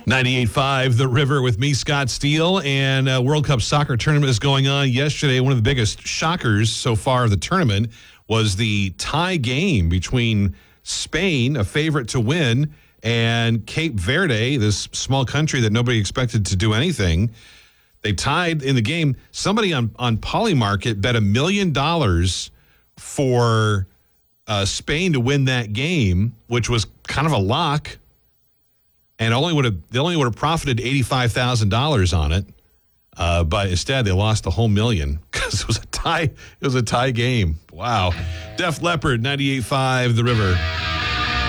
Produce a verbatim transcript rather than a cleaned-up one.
ninety-eight point five The River with me, Scott Steele, and uh, World Cup soccer tournament is going on. Yesterday, one of the biggest shockers so far of the tournament was the tie game between Spain, a favorite to win, and Cape Verde, this small country that nobody expected to do anything. They tied in the game. Somebody on, on Polymarket bet a million dollars for uh, Spain to win that game, which was kind of a lock. And only would have they only would have profited eighty-five thousand dollars on it, uh, but instead they lost the whole million because it was a tie. It was a tie game. Wow. Def Leppard, ninety-eight point five The River.